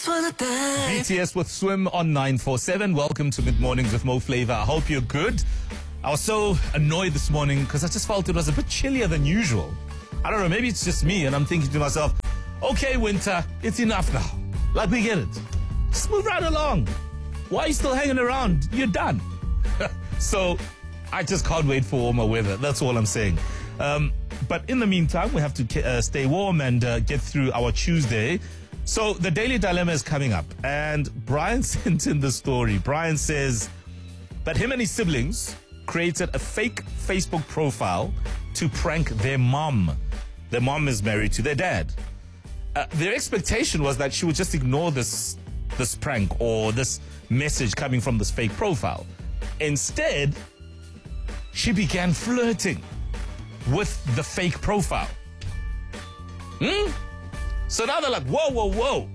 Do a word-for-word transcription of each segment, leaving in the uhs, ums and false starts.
just wanna die. B T S with Swim on nine four seven. Welcome to Mid Mornings with Mo Flavor. I hope you're good. I was so annoyed this morning because I just felt it was a bit chillier than usual. I don't know, maybe it's just me, and I'm thinking to myself, okay, winter, it's enough now. Like, we get it. Just move right along. Why are you still hanging around? You're done. So I just can't wait for warmer weather. That's all I'm saying. Um, but in the meantime, we have to uh, stay warm and uh, get through our Tuesday. So the Daily Dilemma is coming up, and Brian sent in the story. Brian says that him and his siblings created a fake Facebook profile to prank their mom. Their mom is married to their dad. Uh, their expectation was that she would just ignore this this prank or this message coming from this fake profile. Instead, she began flirting with the fake profile. Hmm? So now they're like, whoa, whoa, whoa.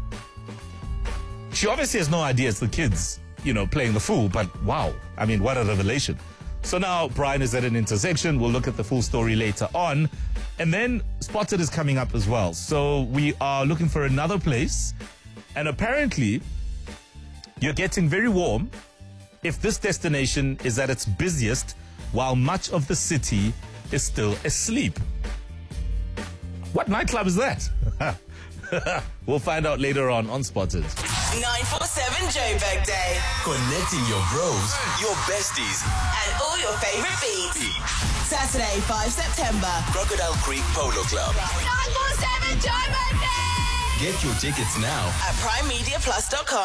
She obviously has no idea it's the kids, you know, playing the fool, but wow. I mean, what a revelation. So now Brian is at an intersection. We'll look at the full story later on. And then Spotted is coming up as well. So we are looking for another place. And apparently, you're getting very warm if this destination is at its busiest while much of the city is still asleep. What nightclub is that? We'll find out later on on Spotted. nine four seven Joburg Day. Connecting your bros, your besties, And all your favorite beats. Saturday, fifth September. Crocodile Creek Polo Club. nine four seven Joburg Day. Get your tickets now At prime media plus dot com.